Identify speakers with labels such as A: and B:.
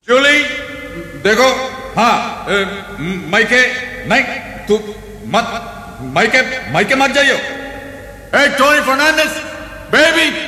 A: जूली देखो। हाँ माइके नहीं, तू मत, माइके माइके मत जाइयो।
B: Hey, Tony Fernandez, baby,